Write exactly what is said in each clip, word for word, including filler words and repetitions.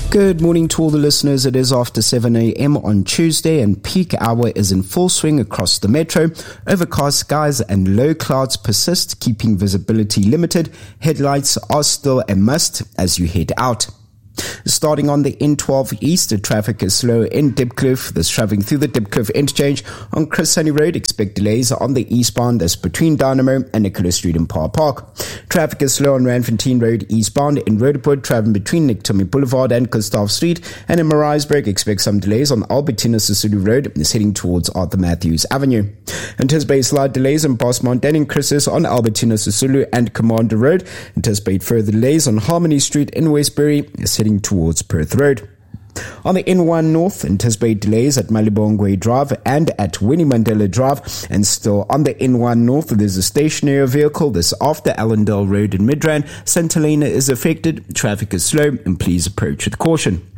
Good morning to all the listeners. It is after seven a.m. on Tuesday and peak hour is in full swing across the metro. Overcast skies and low clouds persist, keeping visibility limited. Headlights are still a must as you head out. Starting on the N twelve East, the traffic is slow in Dipcliff. This traveling through the Dipcliff interchange on Chris Sunny Road. Expect delays on the eastbound as between Dynamo and Nicholas Street in Parr Park. Traffic is slow on Randfontein Road eastbound in Roodepoort, traveling between Nick Tommy Boulevard and Gustav Street. And in Maritzburg, expect some delays on Albertina Sisulu Road. Is heading towards Arthur Matthews Avenue. Anticipate slight delays on Bosmont and in Chris's on Albertina Sisulu and Commander Road. Anticipate further delays on Harmony Street in Westbury. Is heading towards Perth Road. On the N one North, anticipate delays at Malibongwe Drive and at Winnie Mandela Drive. And still on the N one North, there's a stationary vehicle. This after Allendale Road in Midrand. Santa Helena is affected. Traffic is slow and please approach with caution.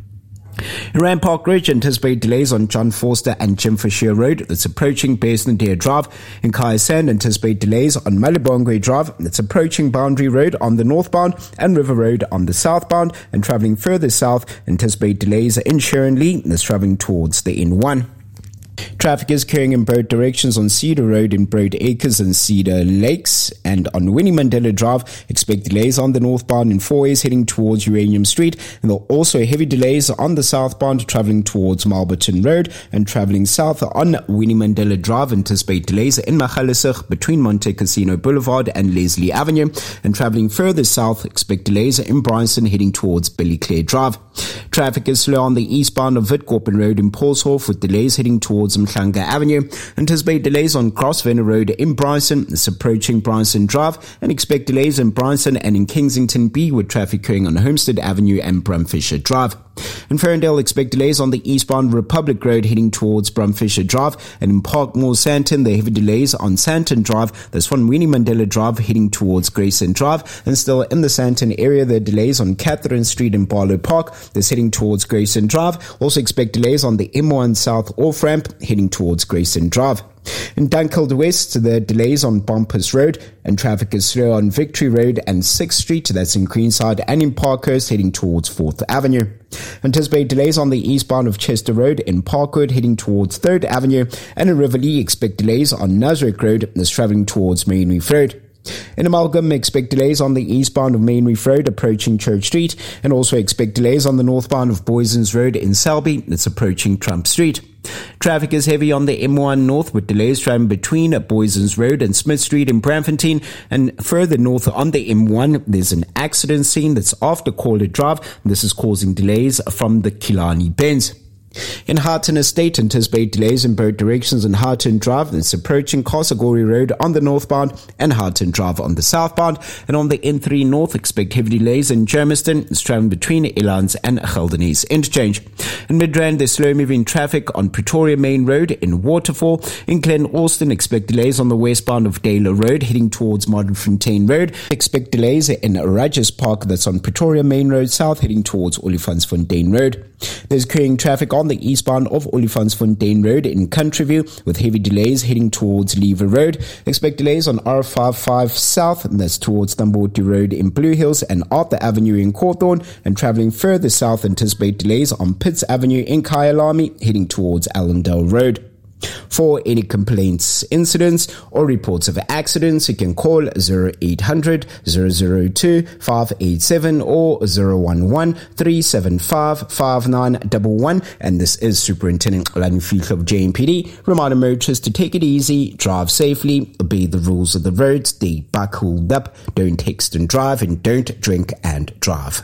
In Rand Park Ridge, anticipate delays on John Forster and Jim Fisher Road that's approaching Basin Drive. In Kayasand, anticipate delays on Malibongwe Drive that's approaching Boundary Road on the northbound and River Road on the southbound. And travelling further south, anticipate delays in Sharon Lee that's travelling towards the N one. Traffic is carrying in both directions on Cedar Road in Broad Acres and Cedar Lakes, and on Winnie Mandela Drive, expect delays on the northbound in four ways heading towards Uranium Street, and there are also heavy delays on the southbound travelling towards Malberton Road, and travelling south on Winnie Mandela Drive, anticipate delays in Magaliesig between Monte Casino Boulevard and Leslie Avenue, and travelling further south, expect delays in Bryson heading towards Billy Clare Drive. Traffic is slow on the eastbound of Witkoppen Road in Paulshof with delays heading towards Mhlanga Avenue. Anticipate delays on Grosvenor Road in Bryson. It's approaching Bryson Drive, and expect delays in Bryson and in Kensington B with traffic occurring on Homestead Avenue and Brumfisher Drive. In Ferndale, expect delays on the eastbound Republic Road heading towards Brumfisher Drive, and in Parkmore Santon, the heavy delays on Santon Drive. There's one Winnie Mandela Drive heading towards Grayson Drive, and still in the Santon area, there are delays on Catherine Street in Barlow Park. That's heading towards Grayson Drive. Also expect delays on the M one South off ramp heading towards Grayson Drive. In Dunkeld West, there are delays on Bumpers Road, and traffic is slow on Victory Road and sixth Street, that's in Greenside, and in Parkhurst heading towards fourth Avenue. Anticipate delays on the eastbound of Chester Road in Parkwood heading towards third Avenue, and in Riverlea, expect delays on Nazareth Road that's travelling towards Main Reef Road. In Amalgam, expect delays on the eastbound of Main Reef Road approaching Church Street, and also expect delays on the northbound of Boysons Road in Selby that's approaching Trump Street. Traffic is heavy on the M one North with delays traveling between Boysons Road and Smith Street in Braamfontein, and further north on the M one there's an accident scene that's after Calder Drive. This is causing delays from the Killarney Bends. In Harton Estate, anticipate delays in both directions on Harton Drive that's approaching Kosagori Road on the northbound and Harton Drive on the southbound. And on the N three North, expect heavy delays in Germiston. It's traveling between Elands and Geldenhuys Interchange. In Midrand, there's slow-moving traffic on Pretoria Main Road in Waterfall. In Glen Austin, expect delays on the westbound of Dale Road heading towards Modderfontein Road. Expect delays in Rajas Park that's on Pretoria Main Road South heading towards Olifantsfontein Road. There's carrying traffic on the eastbound of Olifantsfontein Road in Countryview with heavy delays heading towards Lever Road. Expect delays on R fifty-five South, and that's towards Thamboti Road in Blue Hills and Arthur Avenue in Cawthorne, and travelling further south, anticipate delays on Pitts Avenue in Kyalami heading towards Allendale Road. For any complaints, incidents, or reports of accidents, you can call zero eight hundred, zero zero two, five eight seven or zero one one, three seven five, five nine one one. And this is Superintendent Lani Fihlile of J M P D, reminding motorists to take it easy, drive safely, obey the rules of the road, stay buckled up, don't text and drive, and don't drink and drive.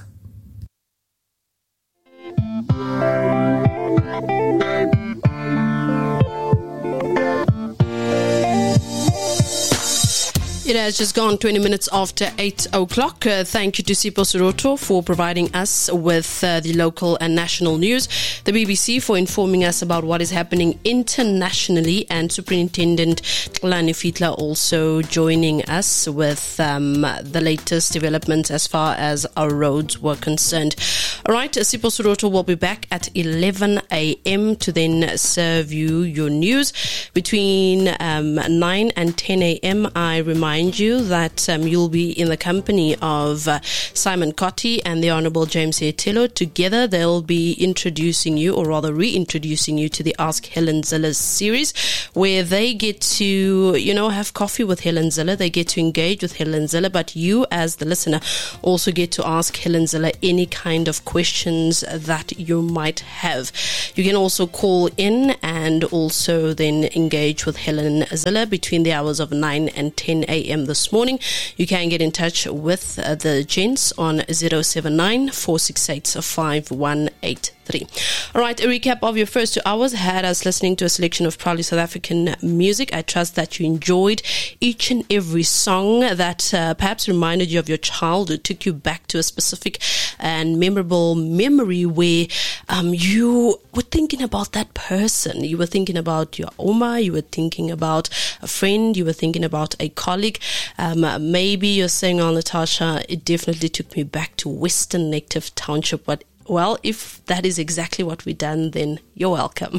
It has just gone twenty minutes after eight o'clock. Uh, thank you to Sipho Soroto for providing us with uh, the local and national news, the B B C for informing us about what is happening internationally, and Superintendent Lani Fihlile also joining us with um, the latest developments as far as our roads were concerned. All right, Sipho Soroto will be back at eleven a.m. to then serve you your news. Between um, nine and ten a.m., I remind you that um, you'll be in the company of uh, Simon Cotti and the Honorable James Etelo. Together, they'll be introducing you, or rather reintroducing you to the Ask Helen Zille series, where they get to, you know, have coffee with Helen Zille. They get to engage with Helen Zille, but you as the listener also get to ask Helen Zille any kind of questions that you might have. You can also call in and also then engage with Helen Zille between the hours of nine and ten a.m. this morning. You can get in touch with uh, the gents on zero seven nine, four six eight, five one eight three. All right, a recap of your first two hours had us listening to a selection of proudly South African music. I trust that you enjoyed each and every song that uh, perhaps reminded you of your childhood, took you back to a specific and memorable memory where um, you were thinking about that person. You were thinking about your Oma, you were thinking about a friend, you were thinking about a colleague. Um, maybe you're saying, oh, Natasha, it definitely took me back to Western Native Township. What Well, if that is exactly what we've done, then you're welcome.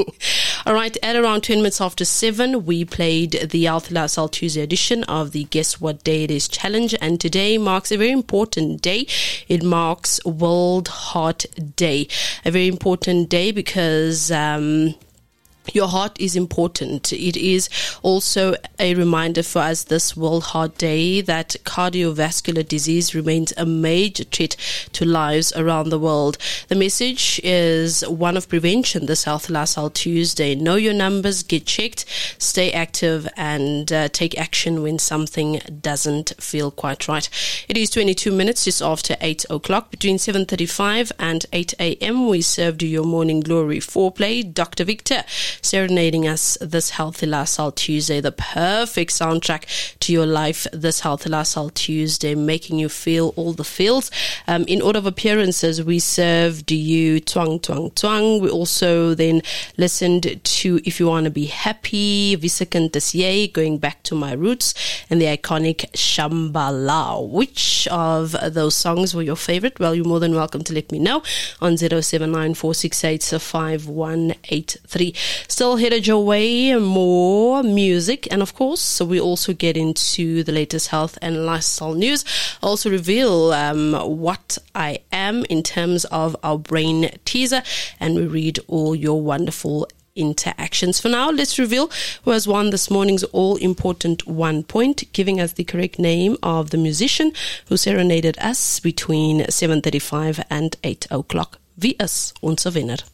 All right, at around ten minutes after seven, we played the Healthy Lifestyle Tuesday edition of the Guess What Day It Is Challenge, and today marks a very important day. It marks World Heart Day. A very important day because um your heart is important. It is also a reminder for us this World Heart Day that cardiovascular disease remains a major threat to lives around the world. The message is one of prevention this Healthy Lifestyle Tuesday. Know your numbers, get checked, stay active, and uh, take action when something doesn't feel quite right. It is twenty-two minutes just after eight o'clock. Between seven thirty-five and eight a.m. we served you your Morning Glory foreplay. Doctor Victor serenading us this Healthy Lifestyle Tuesday, the perfect soundtrack to your life this Healthy Lifestyle Tuesday, making you feel all the feels. Um, in order of appearances, we served you Twang Twang Twang. We also then listened to If You Want to Be Happy, Visakan Tasiye, Going Back to My Roots, and the iconic Shambhala. Which of those songs were your favorite? Well, you're more than welcome to let me know on zero seven nine, four six eight, five one eight three. Still headed your way, more music, and of course, so we also get into the latest health and lifestyle news. I also reveal um, what I am in terms of our brain teaser, and we read all your wonderful interactions. For now, let's reveal who has won this morning's all-important one point, giving us the correct name of the musician who serenaded us between seven thirty-five and eight o'clock. Wie is onze wenner?